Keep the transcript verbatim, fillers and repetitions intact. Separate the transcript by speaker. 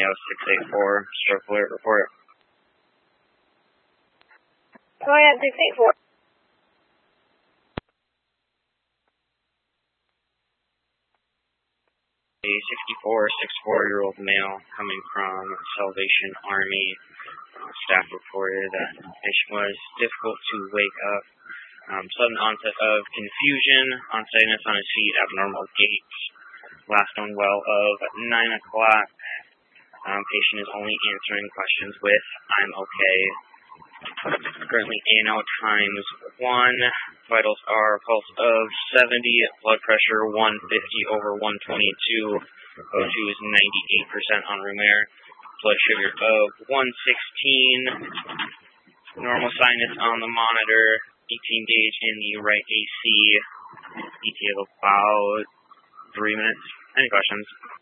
Speaker 1: Romeo six eight four, stroke alert report.
Speaker 2: Go ahead, six eight four.
Speaker 1: A sixty-four, sixty-four-year-old male coming from Salvation Army. Uh, staff reported that the patient was difficult to wake up. Um, sudden onset of confusion, unsteadiness on his feet, abnormal gait. Last known well of nine o'clock. Um, patient is only answering questions with, "I'm okay." Currently A and O times one. Vitals are pulse of seventy, blood pressure one fifty over one twenty-two. O two is ninety-eight percent on room air. Blood sugar of one sixteen. Normal sinus on the monitor. eighteen gauge in the right A C. E T of about three minutes. Any questions?